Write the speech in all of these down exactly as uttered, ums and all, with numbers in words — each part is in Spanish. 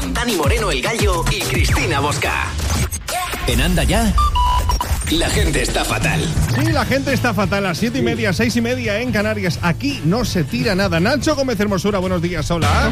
con Dani Moreno el Gallo y Cristina Bosca. En Anda Ya, la gente está fatal. Sí, la gente está fatal. A siete y media, seis y media en Canarias. Aquí no se tira nada. Nacho Gómez Hermosura, buenos días, hola.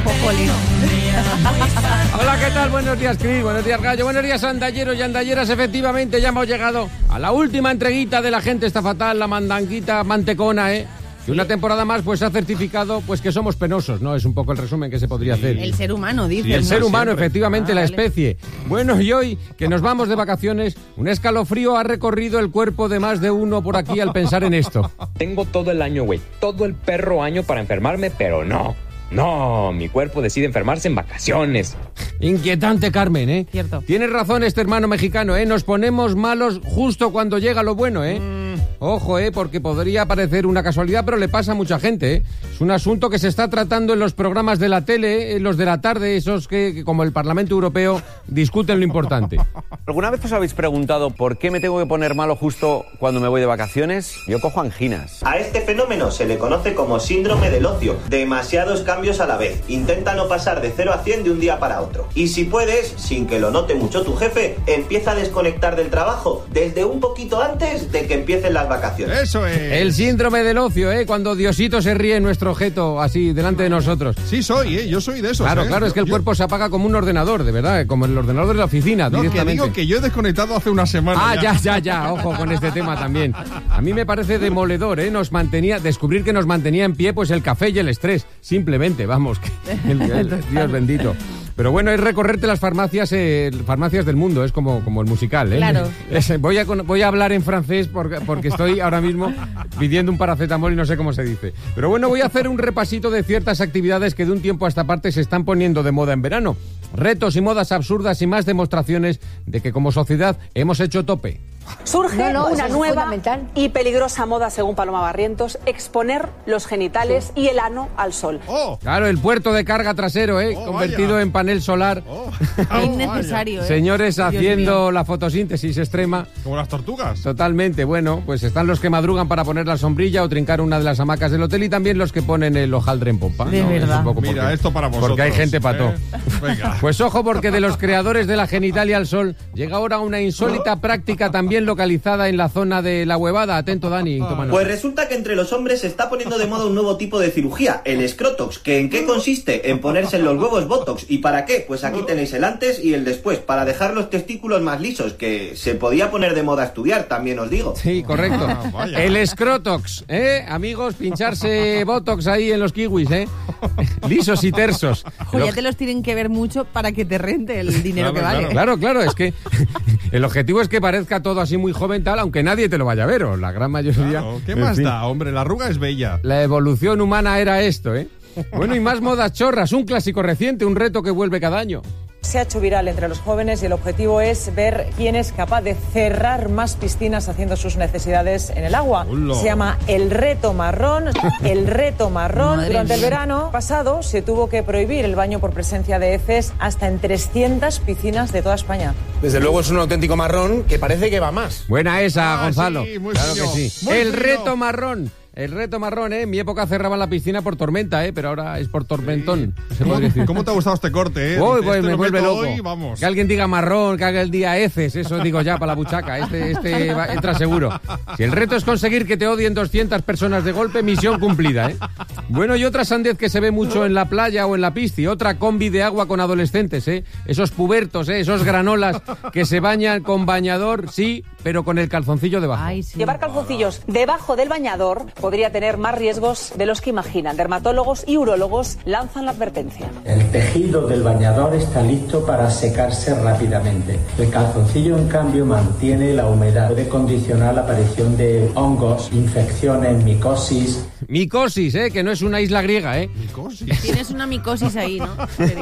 Hola, ¿qué tal? Buenos días, Cris. Buenos días, Gallo. Buenos días, andalleros y andalleras. Efectivamente, ya hemos llegado a la última entreguita de La gente está fatal, la mandanguita mantecona, ¿eh? Y una temporada más pues ha certificado pues que somos penosos, ¿no? Es un poco el resumen que se podría hacer. El ser humano, dice. Sí, el ¿no? ser humano, Siempre. efectivamente, Ah, la vale. especie. Bueno, y hoy, que nos vamos de vacaciones, un escalofrío ha recorrido el cuerpo de más de uno por aquí al pensar en esto. Tengo todo el año, güey, todo el perro año para enfermarme, pero no. No, mi cuerpo decide enfermarse en vacaciones. Inquietante, Carmen, ¿eh? Cierto. Tienes razón este hermano mexicano, ¿eh? Nos ponemos malos justo cuando llega lo bueno, ¿eh? Mm. Ojo, ¿eh? Porque podría parecer una casualidad, pero le pasa a mucha gente, ¿eh? Es un asunto que se está tratando en los programas de la tele, en los de la tarde, esos que, que como el Parlamento Europeo, discuten lo importante. ¿Alguna vez os habéis preguntado por qué me tengo que poner malo justo cuando me voy de vacaciones? Yo cojo anginas. A este fenómeno se le conoce como síndrome del ocio. Demasiados cambios a la vez. Intenta no pasar de cero a cien de un día para otro. Y si puedes, sin que lo note mucho tu jefe, empieza a desconectar del trabajo desde un poquito antes de que empiecen las vacaciones. Eso es. El síndrome del ocio, ¿eh? Cuando Diosito se ríe en nuestro objeto, así, delante de nosotros. Sí soy, ¿eh? Yo soy de esos. Claro, ¿eh? claro, es que el Yo- cuerpo se apaga como un ordenador, de verdad, como el ordenador de la oficina, No, que directamente. digo que yo he desconectado hace una semana. Ah, ya, ya, ya, ojo con este tema también. A mí me parece demoledor, ¿eh? Nos mantenía, descubrir que nos mantenía en pie, pues el café y el estrés, simplemente, vamos, que el, el- Dios bendito. Pero bueno, es recorrerte las farmacias eh, farmacias del mundo, es como, como el musical, ¿eh? Claro. Es- voy, a, con- voy a hablar en francés porque, porque estoy ahora mismo pidiendo un paracetamol y no sé cómo se dice. Pero bueno, voy a hacer un repasito de ciertas actividades que de un tiempo a esta parte se están poniendo de moda en verano. Retos y modas absurdas y más demostraciones de que como sociedad hemos hecho tope. Surge No, no, una eso es nueva fundamental. y peligrosa moda, según Paloma Barrientos, exponer los genitales y el ano al sol. Oh, Claro, el puerto de carga trasero, ¿eh? Oh, Convertido vaya. en panel solar. oh. Es Oh, innecesario, ¿eh? Señores Dios haciendo mío. la fotosíntesis extrema. vaya. Como las tortugas. Totalmente, bueno, pues están los que madrugan para poner la sombrilla o trincar una de las hamacas del hotel y también los que ponen el hojaldre en pompa. De ¿no? Es verdad. un poco Mira, porque- esto para vosotros. Porque hay gente pato. ¿eh? Venga. Pues ojo, porque de los creadores de la genitalia al sol llega ahora una insólita práctica también localizada en la zona de la Huevada. Atento, Dani. toma nota. Pues resulta que entre los hombres se está poniendo de moda un nuevo tipo de cirugía, el escrotox, que ¿en qué consiste? En ponerse en los huevos botox. ¿Y para qué? Pues aquí tenéis el antes y el después, para dejar los testículos más lisos, que se podía poner de moda estudiar, también os digo. Sí, correcto. Ah, vaya. El escrotox, ¿eh? Amigos, pincharse botox ahí en los kiwis, ¿eh? Lisos y tersos. Ojo, ya te los tienen que ver mucho para que te rente el dinero Claro, que vale. Claro, claro, es que el objetivo es que parezca todo así muy joven tal, aunque nadie te lo vaya a ver, o la gran mayoría. Claro, ¿qué En más fin, da? Hombre, la arruga es bella. La evolución humana era esto, ¿eh? Bueno, y más modas chorras, un clásico reciente, un reto que vuelve cada año. Se ha hecho viral entre los jóvenes y el objetivo es ver quién es capaz de cerrar más piscinas haciendo sus necesidades en el agua. Hola. Se llama el reto marrón. El reto marrón. Madre Durante el mía. verano pasado se tuvo que prohibir el baño por presencia de heces hasta en trescientas piscinas de toda España. Desde luego es un auténtico marrón que parece que va más. Buena esa, Ah, Gonzalo. sí, muy claro fino, que sí. muy El fino. reto marrón. El reto marrón, ¿eh? En mi época cerraban la piscina por tormenta, ¿eh? Pero ahora es por tormentón. se ¿Cómo, podría decir. cómo te ha gustado este corte, eh? Uy, Dice, pues este me lo vuelve meto loco. hoy, vamos. Que alguien diga marrón, que haga el día heces, eso digo ya para la buchaca. Este, este va- entra seguro. Si el reto es conseguir que te odien doscientas personas de golpe, misión cumplida, ¿eh? Bueno, y otra sandez que se ve mucho en la playa o en la pisci, otra combi de agua con adolescentes, ¿eh? Esos pubertos, ¿eh? Esos granolas que se bañan con bañador, sí, pero con el calzoncillo debajo. Ay, sí. Llevar calzoncillos debajo del bañador podría tener más riesgos de los que imaginan. Dermatólogos y urólogos lanzan la advertencia. El tejido del bañador está listo para secarse rápidamente. El calzoncillo, en cambio, mantiene la humedad. Puede condicionar la aparición de hongos, infecciones, micosis. Micosis, ¿eh? Que no es una isla griega, ¿eh? Micosis. Tienes una micosis ahí, ¿no?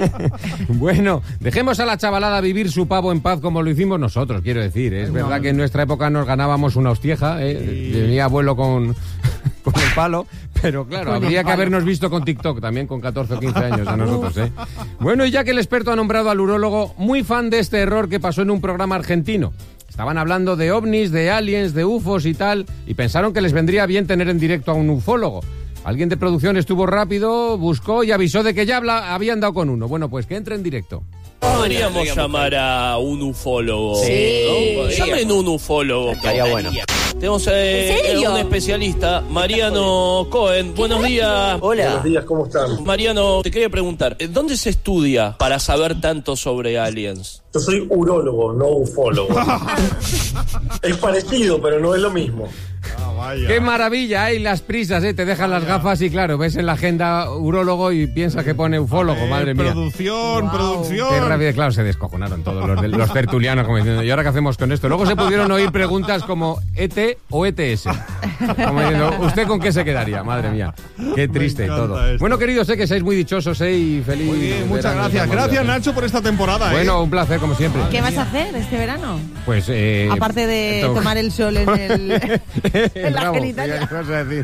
Bueno, dejemos a la chavalada vivir su pavo en paz como lo hicimos nosotros, quiero decir. Es verdad que en nuestra época nos ganábamos una hostieja, ¿eh? Venía abuelo con, con el palo, pero claro, Con el habría que palo. habernos visto con TikTok también con catorce o quince años a nosotros, ¿eh? Bueno, y ya que el experto ha nombrado al urólogo, muy fan de este error que pasó en un programa argentino. Estaban hablando de ovnis, de aliens, de ufos y tal, y pensaron que les vendría bien tener en directo a un ufólogo. Alguien de producción estuvo rápido, buscó y avisó de que ya habla, habían dado con uno. Bueno, pues que entre en directo. Podríamos llamar a un ufólogo. Sí. ¿No? Llamen un ufólogo. Estaría bueno. Tenemos eh, ¿En serio? un especialista, Mariano Cohen. Buenos días. Hola. Buenos días, ¿cómo están? Mariano, te quería preguntar, ¿dónde se estudia para saber tanto sobre aliens? Yo soy urólogo, no ufólogo. Es parecido, pero no es lo mismo. Ah, vaya. Qué maravilla, hay las prisas, ¿eh? Te dejan las gafas y claro, ves en la agenda urólogo y piensas que pone ufólogo, Eh, madre mía. Producción, Qué producción. rápido, claro, se descojonaron todos los, de- los tertulianos como diciendo, ¿y ahora qué hacemos con esto? Luego se pudieron oír preguntas como E T o E T S. Como diciendo, ¿usted con qué se quedaría? Madre mía, qué triste encanta todo. esto. Bueno, queridos, sé que seis muy dichosos, ¿eh? Y feliz. Muy bien, muchas verano, gracias. estamos Gracias, ya. Nacho, por esta temporada. ¿eh? Bueno, un placer, como siempre. ¿Qué vas a hacer este verano? Pues, eh, Aparte de to- tomar el sol en, el, en la Bravo, genitalia. ¿qué vas a decir?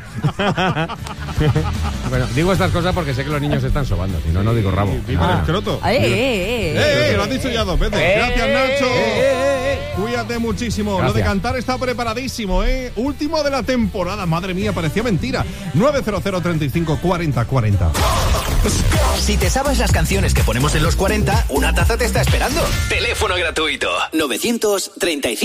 Bueno, digo estas cosas porque sé que los niños se están sobando, si no, no digo rabo. Viva el Ah. escroto. ¡Eh, eh, eh! ¡Eh, eh! Lo has dicho ya dos veces. Gracias, Nacho. Cuídate muchísimo. Lo de Gracias. cantar está preparadísimo, ¿eh? Último de la temporada. Madre mía, parecía mentira. nueve cero cero, treinta y cinco, cuarenta, cuarenta. Si te sabes las canciones que ponemos en los cuarenta, una taza te está esperando. Teléfono gratuito. novecientos treinta y cinco